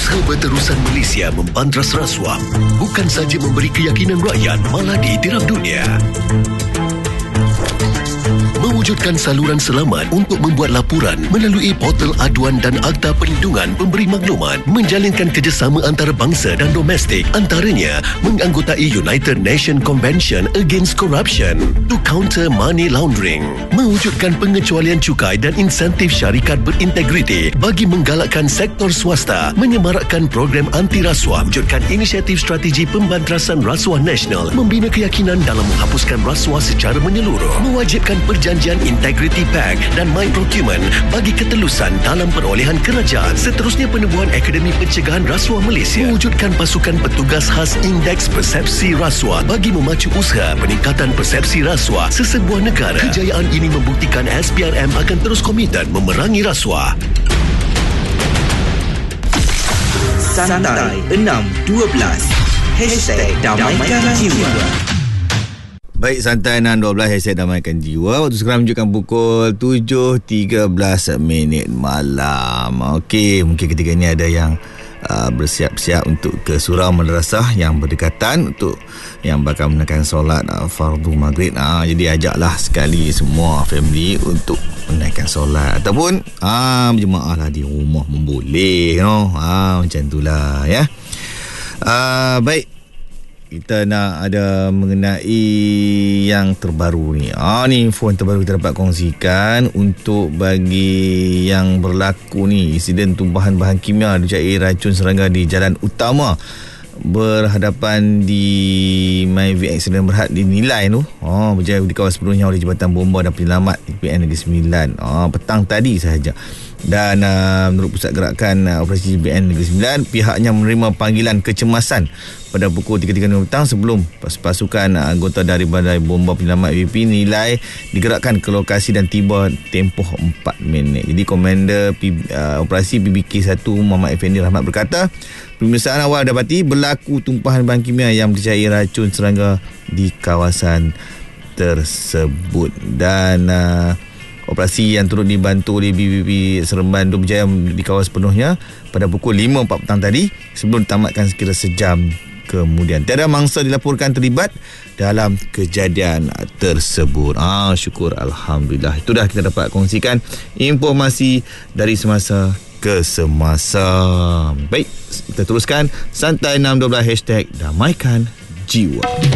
Usaha berterusan Malaysia membantras rasuah bukan saja memberi keyakinan rakyat, malah ditiram dunia. Mewujudkan saluran selamat untuk membuat laporan melalui portal aduan dan Akta Perlindungan Pemberi Maklumat, menjalinkan kerjasama antarabangsa dan domestik, antaranya menganggotai United Nations Convention Against Corruption to counter money laundering, mewujudkan pengecualian cukai dan insentif syarikat berintegriti bagi menggalakkan sektor swasta, menyemarakkan program anti rasuah, wujudkan inisiatif strategi pembantrasan rasuah nasional, membina keyakinan dalam menghapuskan rasuah secara menyeluruh, mewajibkan perjanjian Integrity Pact dan My Procurement bagi ketelusan dalam perolehan kerajaan. Seterusnya, penubuhan Akademi Pencegahan Rasuah Malaysia, mewujudkan pasukan petugas khas Indeks Persepsi Rasuah bagi memacu usaha peningkatan persepsi rasuah sesebuah negara. Kejayaan ini membuktikan SPRM akan terus komited memerangi rasuah. Santai 612 #Damaikan Jiwa. Baik, Santai 612 #Damaikan Jiwa. Waktu sekarang menunjukkan pukul 7.13 malam. Okey, mungkin ketika ini ada yang bersiap-siap untuk ke surau madrasah yang berdekatan untuk yang bakal menaikkan solat fardu maghrib. Jadi ajaklah sekali semua family untuk menaikkan solat ataupun berjemaah lah di rumah pun boleh, macam itulah ya. Baik, kita nak ada mengenai yang terbaru ni. Ni info yang terbaru kita dapat kongsikan untuk bagi yang berlaku ni insiden tumpahan bahan kimia dicair racun serangga di jalan utama berhadapan di MyV Accident Berhad dinilai tu berjaya dikawal sepenuhnya oleh Jabatan Bomba dan Penyelamat JBN Negeri Sembilan petang tadi sahaja. Dan menurut Pusat Gerakan Operasi JBN Negeri Sembilan, pihaknya menerima panggilan kecemasan pada pukul 3.30 petang sebelum pasukan anggota dari Badai Bomba Penyelamat BP nilai digerakkan ke lokasi dan tiba tempoh 4 minit. Jadi Komander Operasi PBK 1 Muhammad Effendi Rahmat berkata, pemeriksaan awal dapati berlaku tumpahan bahan kimia yang dicair racun serangga di kawasan tersebut. Dan operasi yang turut dibantu oleh BBP Seremban tu berjaya dikawal sepenuhnya pada pukul 5.04 petang tadi sebelum ditamatkan sekira sejam kemudian. Tiada mangsa dilaporkan terlibat dalam kejadian tersebut. Syukur, Alhamdulillah. Itu dah kita dapat kongsikan informasi dari semasa ke semasa. Baik, kita teruskan Santai 612 #Damaikan Jiwa.